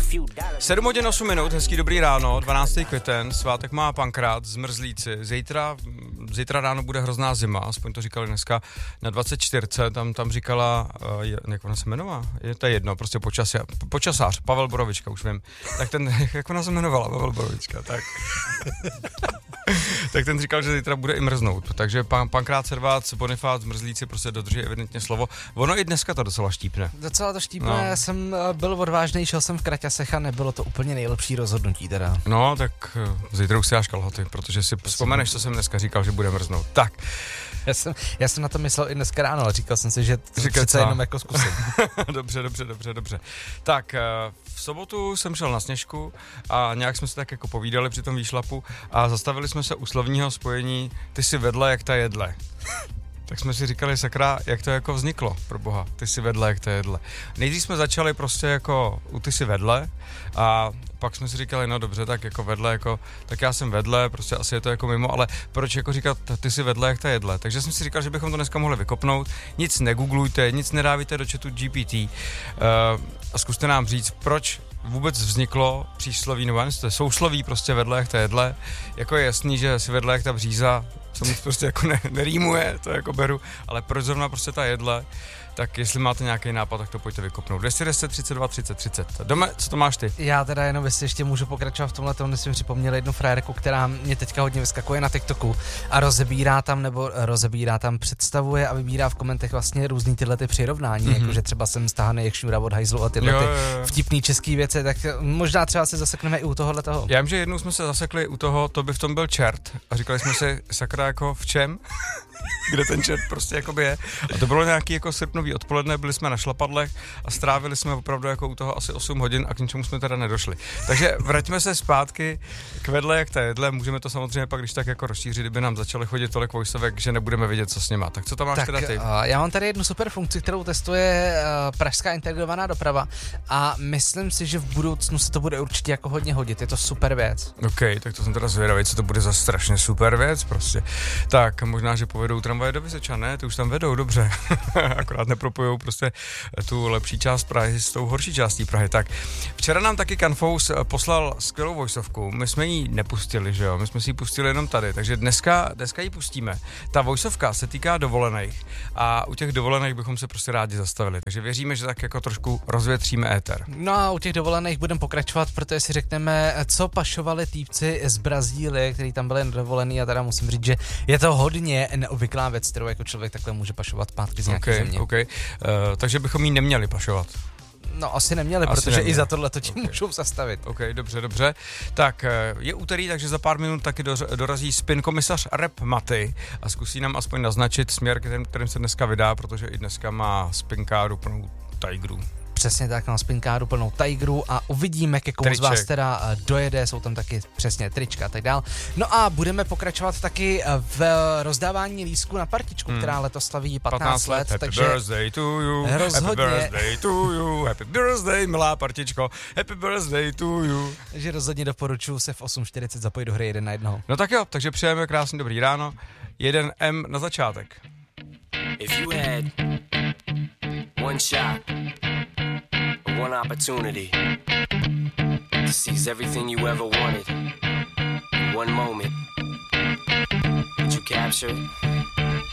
7 hodin 8 minut, hezký dobrý ráno, 12. květen, svátek má Pankrát, zmrzlíci. Zítra ráno bude hrozná zima, aspoň to říkali dneska na 24. Tam říkala, jak ona se jmenovala? To je jedno, prostě počasář, Pavel Borovička, už vím. Tak ten, jak ona se jmenovala, Pavel Borovička, tak. Tak ten říkal, že zítra bude i mrznout, takže Pankrát, Servác, Bonifác, zmrzlíci prostě dodrží evidentně slovo. Ono i dneska to docela štípne. Docela to štípne, no. Já jsem byl odvážný, šel jsem v kraťasech a nebylo to úplně nejlepší rozhodnutí teda. No, tak zítra už si dáš kalhoty, protože si vzpomeneš, co jsem dneska říkal, že bude mrznout. Tak. Já jsem na to myslel i dneska ráno, ale říkal jsem si, že to přece jenom jako zkusím. Dobře. Tak, v sobotu jsem šel na Sněžku a nějak jsme se tak jako povídali při tom výšlapu a zastavili jsme se u slovního spojení ty si vedle, jak ta jedle. Tak jsme si říkali, sakra, jak to jako vzniklo, pro boha, ty si vedle, jak to jedle. Nejdřív jsme začali prostě jako u ty si vedle a pak jsme si říkali, no dobře, tak jako vedle, jako, tak já jsem vedle, prostě asi je to jako mimo, ale proč jako říkat ty si vedle, jak to jedle. Takže jsem si říkal, že bychom to dneska mohli vykopnout, nic negooglujte, nic nedávajte do chatu GPT a zkuste nám říct, proč vůbec vzniklo přísloví, nebo to je sousloví prostě vedle, jak to jedle. Jako je jasný, že si vedle, jak ta bříza, co moc prostě jako nerýmuje, to jako beru, ale proč zrovna prostě ta jedle, tak jestli máte nějaký nápad, tak to pojďte vykopnout. 210 32 30 30. Dome, co to máš ty? Já teda jenom, jestli ještě můžu pokračovat v tomhle, tomu jsem připomněl jednu frajerku, která mě teďka hodně vyskakuje na TikToku a rozebírá tam, představuje a vybírá v komentech vlastně různý tyhle ty přirovnání, jakože třeba jsem stáhaný jak šňůra od hajzlu a tyhle ty vtipný český věci, tak možná třeba se zasekneme i u tohohle toho. Já vím, že jednou jsme se zasekli u toho, to by v tom byl čert a říkali jsme si, sakra, jako v čem? Kde ten čert prostě jakoby je. A to bylo nějaký jako srpnový odpoledne, byli jsme na šlapadlech a strávili jsme opravdu jako u toho asi 8 hodin a k ničemu jsme teda nedošli. Takže vraťme se zpátky k vedle, jak ta jedle, můžeme to samozřejmě pak když tak jako rozšířit, kdyby nám začaly chodit tolik voiceovek, že nebudeme vědět, co s nima. Tak co tam máš tak, teda ty? Já mám tady jednu super funkci, kterou testuje pražská integrovaná doprava a myslím si, že v budoucnu se to bude určitě jako hodně hodit. Je to super věc. OK, tak to jsem teda zvědavý, co to bude za strašně super věc prostě. Tak možná, že povedou tramvaje do Vysoča, ne? Ty už tam vedou, dobře. Akorát nepropojou prostě tu lepší část Prahy s tou horší částí Prahy. Tak, včera nám taky Canfous poslal skvělou voiceovku. My jsme ji nepustili, že jo? My jsme si ji pustili jenom tady, takže dneska ji pustíme. Ta voiceovka se týká dovolených a u těch dovolených bychom se prostě rádi zastavili. Takže věříme, že tak jako trošku rozvětříme éter. No a u těch dovolených budeme pokračovat, protože si řekneme, co pašovali týpci z Brazílie, kteří tam byli dovolený a teda musím říct, že je to hodně neobvyklá věc, kterou jako člověk takhle může pašovat zpátky z nějaké země. Takže bychom ji neměli pašovat. No asi neměli, protože i za tohle to tím můžou zastavit. OK, dobře. Tak je úterý, takže za pár minut taky dorazí spin komisař Rap Maty a zkusí nám aspoň naznačit směr, kterým se dneska vydá, protože i dneska má spinkáru plnou tigrů. Přesně tak, na spinkáru plnou tigrů a uvidíme, ke komu z vás teda dojede, jsou tam taky přesně trička a tak dál. No a budeme pokračovat taky v rozdávání lístků na partičku, která letos slaví 15 let. Happy takže birthday to you, rozhodně. Happy birthday to you, happy birthday, milá partičko, happy birthday to you. Takže rozhodně doporučuji se v 8:40 zapojit do hry 1 na 1. No tak jo, takže přejeme krásný dobrý ráno, 1M na začátek. If you had one shot, one opportunity to seize everything you ever wanted in one moment, would you capture it?